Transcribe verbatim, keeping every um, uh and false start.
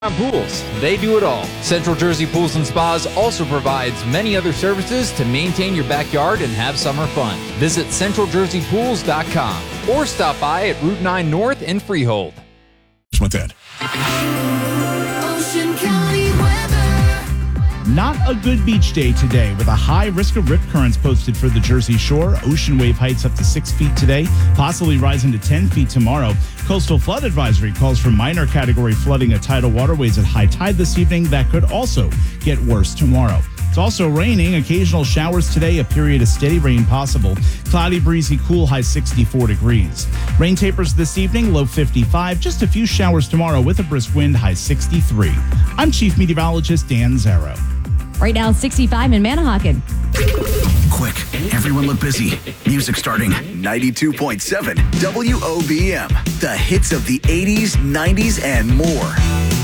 Pools. They do it all. Central Jersey Pools and Spas also provides many other services to maintain your backyard and have summer fun. Visit central jersey pools dot com or stop by at Route nine North in Freehold. With that. Ocean County weather. Not a good beach day today with a high risk of rip currents posted for the Jersey Shore. Ocean wave heights up to six feet today, possibly rising to ten feet tomorrow. Coastal flood advisory calls for minor category flooding at tidal waterways at high tide this evening. That could also get worse tomorrow. It's also raining. Occasional showers today. A period of steady rain possible. Cloudy, breezy, cool, high sixty-four degrees. Rain tapers this evening, low fifty-five. Just a few showers tomorrow with a brisk wind, high sixty-three. I'm Chief Meteorologist Dan Zarrow. Right now, sixty-five in Manahawkin. Quick, everyone look busy. Music starting. ninety-two point seven W O B M. The hits of the eighties, nineties, and more.